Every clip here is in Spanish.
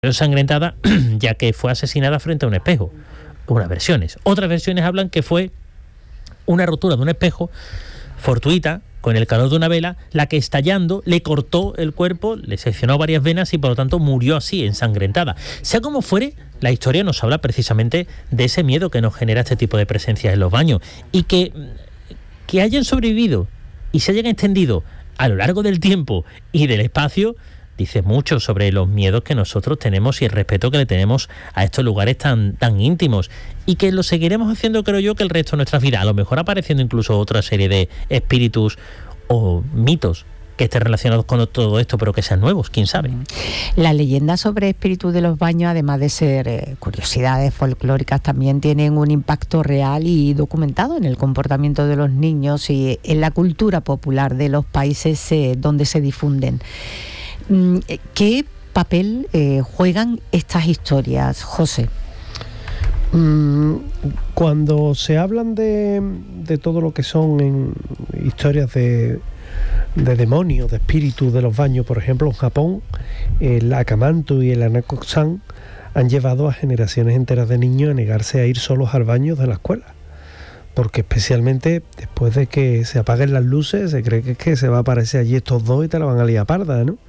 ensangrentada ya que fue asesinada frente a un espejo. Unas versiones. Otras versiones hablan que fue una rotura de un espejo fortuita, con el calor de una vela, la que estallando le cortó el cuerpo, le seccionó varias venas y por lo tanto murió así, ensangrentada. Sea como fuere, la historia nos habla precisamente de ese miedo que nos genera este tipo de presencias en los baños y que hayan sobrevivido y se hayan extendido a lo largo del tiempo y del espacio, dice mucho sobre los miedos que nosotros tenemos y el respeto que le tenemos a estos lugares tan íntimos, y que lo seguiremos haciendo, creo yo, que el resto de nuestras vidas, a lo mejor apareciendo incluso otra serie de espíritus o mitos que estén relacionados con todo esto, pero que sean nuevos, quién sabe. Las leyendas sobre espíritus de los baños, además de ser curiosidades folclóricas, también tienen un impacto real y documentado en el comportamiento de los niños y en la cultura popular de los países donde se difunden. ¿Qué papel juegan estas historias, José? Cuando se hablan de todo lo que son historias de demonios, de espíritus de los baños, por ejemplo, en Japón, el Akamanto y el Hanako-san han llevado a generaciones enteras de niños a negarse a ir solos al baño de la escuela. Porque especialmente después de que se apaguen las luces, se cree que se va a aparecer allí estos dos y te la van a liar parda, ¿no?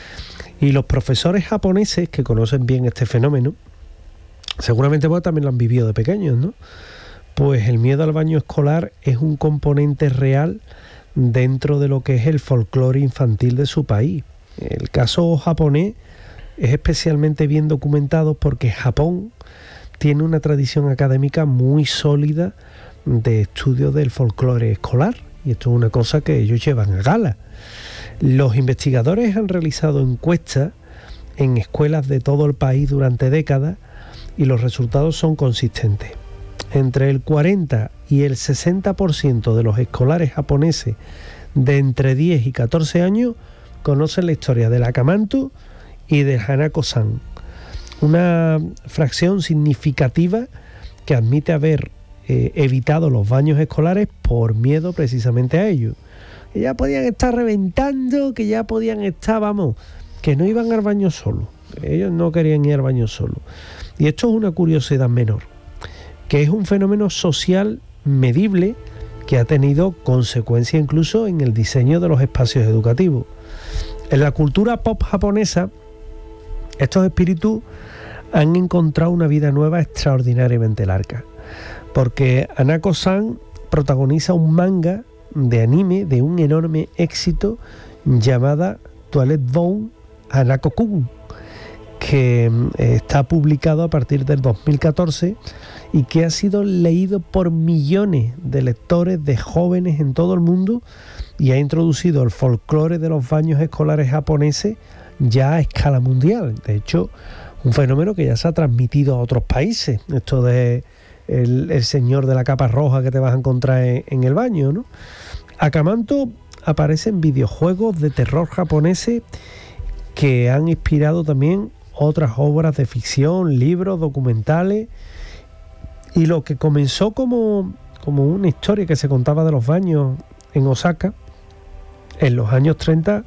Y los profesores japoneses que conocen bien este fenómeno, seguramente vos también lo han vivido de pequeños, ¿no? Pues el miedo al baño escolar es un componente real dentro de lo que es el folclore infantil de su país. El caso japonés es especialmente bien documentado porque Japón tiene una tradición académica muy sólida de estudio del folclore escolar, y esto es una cosa que ellos llevan a gala. Los investigadores han realizado encuestas en escuelas de todo el país durante décadas y los resultados son consistentes. Entre el 40 y el 60% de los escolares japoneses de entre 10 y 14 años conocen la historia del Akamanto y del Hanako-san. Una fracción significativa que admite haber evitado los baños escolares por miedo precisamente a ello. Que ya podían estar reventando, que ya podían estar, que no iban al baño solo. Ellos no querían ir al baño solo. Y esto es una curiosidad menor, que es un fenómeno social medible que ha tenido consecuencias incluso en el diseño de los espacios educativos. En la cultura pop japonesa, estos espíritus han encontrado una vida nueva extraordinariamente larga, porque Hanako-san protagoniza un manga de anime de un enorme éxito llamada Toilet Bound Hanako-kun, que está publicado a partir del 2014 y que ha sido leído por millones de lectores de jóvenes en todo el mundo y ha introducido el folclore de los baños escolares japoneses ya a escala mundial. De hecho, un fenómeno que ya se ha transmitido a otros países, esto de el señor de la capa roja que te vas a encontrar en el baño, ¿no? Akamanto aparece en videojuegos de terror japoneses que han inspirado también otras obras de ficción, libros, documentales, y lo que comenzó como una historia que se contaba de los baños en Osaka en los años 30,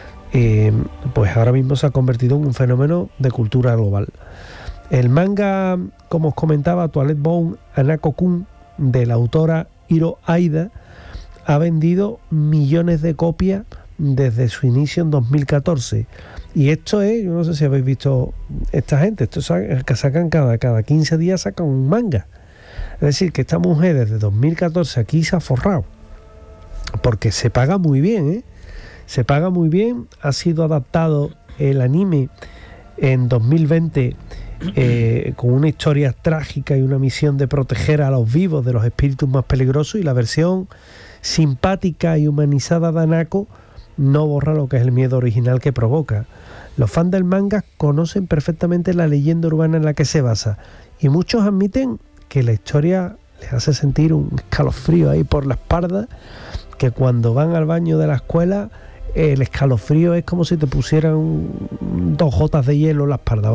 pues ahora mismo se ha convertido en un fenómeno de cultura global. El manga, como os comentaba, Toilet Bound Hanako-kun, de la autora Hiro Aida, ha vendido millones de copias desde su inicio en 2014. Y esto es, yo no sé si habéis visto esta gente, esto que sacan cada 15 días sacan un manga. Es decir, que esta mujer desde 2014 aquí se ha forrado, porque se paga muy bien, se paga muy bien. Ha sido adaptado el anime en 2020 con una historia trágica y una misión de proteger a los vivos de los espíritus más peligrosos, y la versión simpática y humanizada de Hanako no borra lo que es el miedo original que provoca. Los fans del manga conocen perfectamente la leyenda urbana en la que se basa, y muchos admiten que la historia les hace sentir un escalofrío ahí por la espalda, que cuando van al baño de la escuela el escalofrío es como si te pusieran 2 gotas de hielo en la espalda,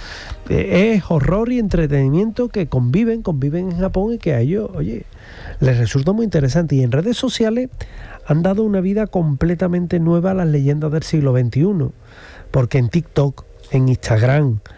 Es horror y entretenimiento que conviven en Japón, y que a ellos, les resulta muy interesante. Y en redes sociales han dado una vida completamente nueva a las leyendas del siglo XXI, porque en TikTok en Instagram